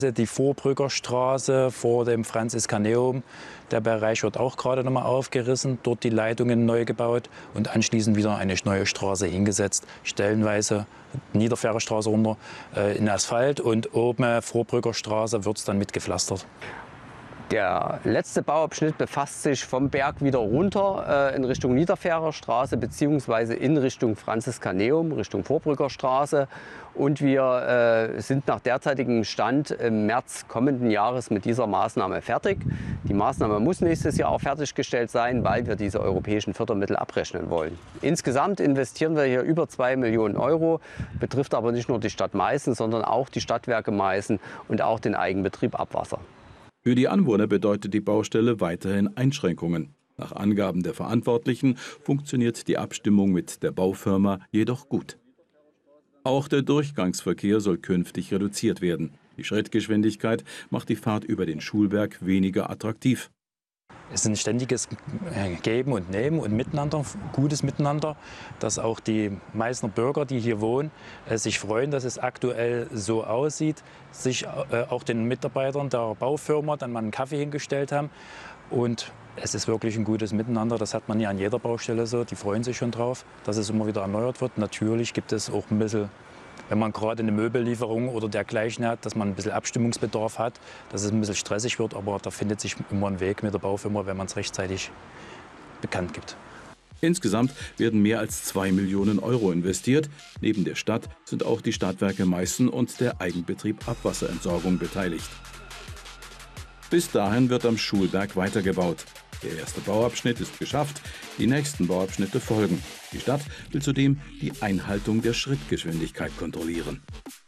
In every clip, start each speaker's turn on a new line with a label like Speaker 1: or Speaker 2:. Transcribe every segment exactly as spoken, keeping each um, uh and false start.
Speaker 1: Die Vorbrücker Straße vor dem Franziskaneum, der Bereich wird auch gerade noch mal aufgerissen, dort die Leitungen neu gebaut und anschließend wieder eine neue Straße hingesetzt, stellenweise Niederfährer Straße runter äh, in Asphalt und oben Vorbrücker Straße wird es dann mit gepflastert.
Speaker 2: Der letzte Bauabschnitt befasst sich vom Berg wieder runter äh, in Richtung Niederfährer Straße bzw. in Richtung Franziskaneum, Richtung Vorbrücker Straße. Und wir äh, sind nach derzeitigem Stand im März kommenden Jahres mit dieser Maßnahme fertig. Die Maßnahme muss nächstes Jahr auch fertiggestellt sein, weil wir diese europäischen Fördermittel abrechnen wollen. Insgesamt investieren wir hier über zwei Millionen Euro, betrifft aber nicht nur die Stadt Meißen, sondern auch die Stadtwerke Meißen und auch den Eigenbetrieb Abwasser.
Speaker 3: Für die Anwohner bedeutet die Baustelle weiterhin Einschränkungen. Nach Angaben der Verantwortlichen funktioniert die Abstimmung mit der Baufirma jedoch gut. Auch der Durchgangsverkehr soll künftig reduziert werden. Die Schrittgeschwindigkeit macht die Fahrt über den Schulberg weniger attraktiv.
Speaker 1: Es ist ein ständiges Geben und Nehmen und Miteinander, gutes Miteinander, dass auch die Meißner Bürger, die hier wohnen, sich freuen, dass es aktuell so aussieht, sich auch den Mitarbeitern der Baufirma dann mal einen Kaffee hingestellt haben. Und es ist wirklich ein gutes Miteinander, das hat man ja an jeder Baustelle so, die freuen sich schon drauf, dass es immer wieder erneuert wird. Natürlich gibt es auch ein bisschen, wenn man gerade eine Möbellieferung oder dergleichen hat, dass man ein bisschen Abstimmungsbedarf hat, dass es ein bisschen stressig wird, aber da findet sich immer ein Weg mit der Baufirma, wenn man es rechtzeitig bekannt gibt.
Speaker 3: Insgesamt werden mehr als zwei Millionen Euro investiert. Neben der Stadt sind auch die Stadtwerke Meißen und der Eigenbetrieb Abwasserentsorgung beteiligt. Bis dahin wird am Schulberg weitergebaut. Der erste Bauabschnitt ist geschafft, die nächsten Bauabschnitte folgen. Die Stadt will zudem die Einhaltung der Schrittgeschwindigkeit kontrollieren.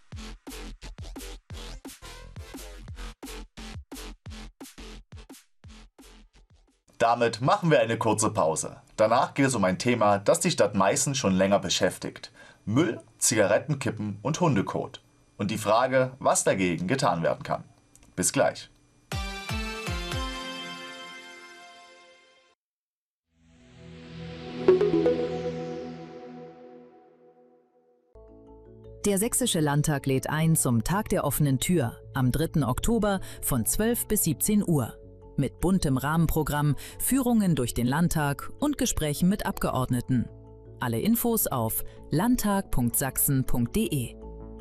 Speaker 4: Damit machen wir eine kurze Pause. Danach geht es um ein Thema, das die Stadt Meißen schon länger beschäftigt. Müll, Zigaretten, Kippen und Hundekot. Und die Frage, was dagegen getan werden kann. Bis gleich.
Speaker 5: Der Sächsische Landtag lädt ein zum Tag der offenen Tür am dritten Oktober von zwölf bis siebzehn Uhr. Mit buntem Rahmenprogramm, Führungen durch den Landtag und Gesprächen mit Abgeordneten. Alle Infos auf landtag punkt sachsen punkt de.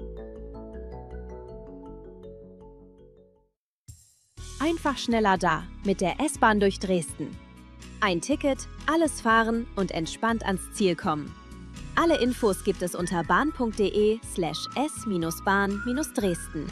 Speaker 6: Einfach schneller da mit der S-Bahn durch Dresden. Ein Ticket, alles fahren und entspannt ans Ziel kommen. Alle Infos gibt es unter bahn punkt de slash s-bahn-dresden.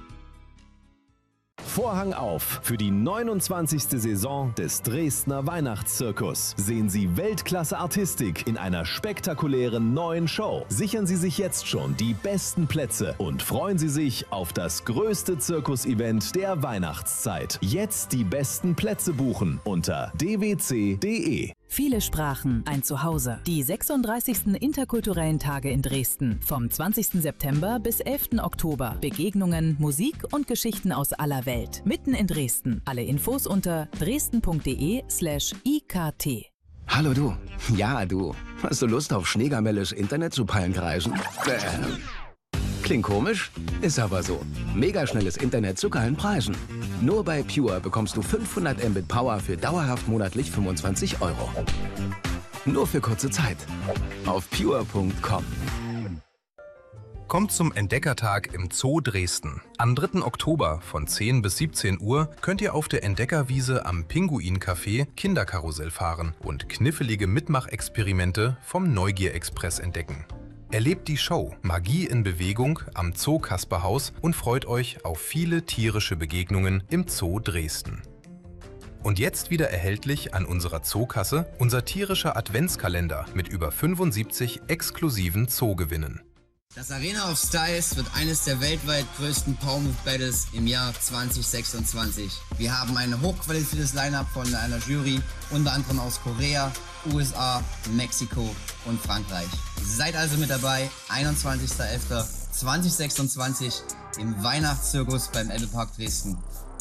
Speaker 7: Vorhang auf für die neunundzwanzigste Saison des Dresdner Weihnachtszirkus. Sehen Sie Weltklasse-Artistik in einer spektakulären neuen Show. Sichern Sie sich jetzt schon die besten Plätze und freuen Sie sich auf das größte Zirkus-Event der Weihnachtszeit. Jetzt die besten Plätze buchen unter d w c punkt de.
Speaker 5: Viele Sprachen, ein Zuhause. Die sechsunddreißigsten interkulturellen Tage in Dresden. Vom zwanzigsten September bis elften Oktober. Begegnungen, Musik und Geschichten aus aller Welt. Mitten in Dresden. Alle Infos unter dresden punkt de slash i k t.
Speaker 8: Hallo du. Ja, du. Hast du Lust auf schneegamelles Internet zu Pallenkreisen? Bäh. Klingt komisch? Ist aber so. Megaschnelles Internet zu geilen Preisen. Nur bei Pure bekommst du fünfhundert Mbit Power für dauerhaft monatlich fünfundzwanzig Euro. Nur für kurze Zeit. Auf pure punkt com.
Speaker 9: Kommt zum Entdeckertag im Zoo Dresden. Am dritten Oktober von zehn bis siebzehn Uhr könnt ihr auf der Entdeckerwiese am Pinguin-Café Kinderkarussell fahren und knifflige Mitmachexperimente vom Neugier-Express entdecken. Erlebt die Show Magie in Bewegung am Zoo Kasperhaus und freut euch auf viele tierische Begegnungen im Zoo Dresden. Und jetzt wieder erhältlich an unserer Zookasse unser tierischer Adventskalender mit über fünfundsiebzig exklusiven Zoogewinnen.
Speaker 10: Das Arena of Styles wird eines der weltweit größten Power Move Battles im Jahr zwanzig sechsundzwanzig. Wir haben ein hochqualifiziertes Line-Up von einer Jury, unter anderem aus Korea, U S A, Mexiko und Frankreich. Seid also mit dabei, einundzwanzigster elfter zweitausendsechsundzwanzig im Weihnachtszirkus beim Ebbepark Dresden.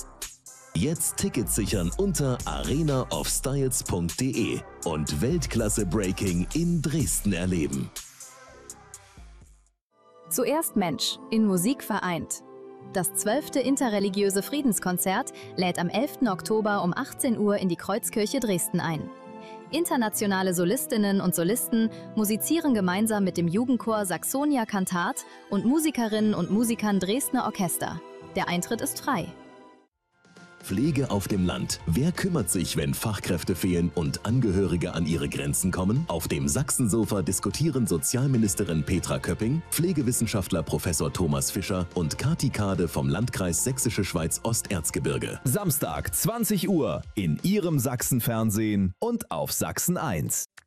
Speaker 7: Jetzt Tickets sichern unter arena of styles punkt de und Weltklasse Breaking in Dresden erleben.
Speaker 11: Zuerst Mensch, in Musik vereint. Das zwölfte interreligiöse Friedenskonzert lädt am elften Oktober um achtzehn Uhr in die Kreuzkirche Dresden ein. Internationale Solistinnen und Solisten musizieren gemeinsam mit dem Jugendchor Saxonia Cantat und Musikerinnen und Musikern Dresdner Orchester. Der Eintritt ist frei.
Speaker 7: Pflege auf dem Land. Wer kümmert sich, wenn Fachkräfte fehlen und Angehörige an ihre Grenzen kommen? Auf dem Sachsensofa diskutieren Sozialministerin Petra Köpping, Pflegewissenschaftler Professor Thomas Fischer und Kati Kade vom Landkreis Sächsische Schweiz Osterzgebirge. Samstag, zwanzig Uhr, in Ihrem Sachsenfernsehen und auf Sachsen eins.